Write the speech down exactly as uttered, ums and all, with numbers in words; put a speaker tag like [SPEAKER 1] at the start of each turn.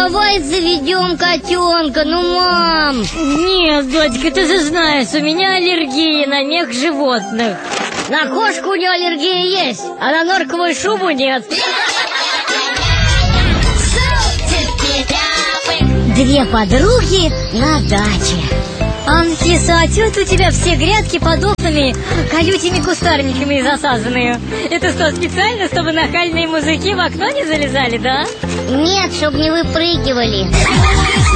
[SPEAKER 1] давай заведем котенка, ну, мам.
[SPEAKER 2] Нет, дочка, ты же знаешь, у меня аллергия на мех животных. На кошку у нее аллергия есть, а на норковую шубу нет.
[SPEAKER 1] Две подруги на даче.
[SPEAKER 2] Анфиса, а чё это у тебя все грядки под окнами колючими кустарниками засаженные? Это что, специально, чтобы нахальные мужики в окно не залезали, да?
[SPEAKER 1] Нет, чтобы не выпрыгивали.